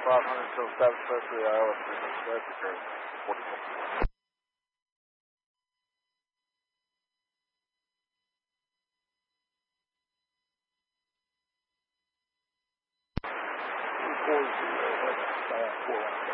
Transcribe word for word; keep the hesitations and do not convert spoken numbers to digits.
five hundred till seven Pressley, Iowa, three six five, return forty-four. Four zero, uh, four one.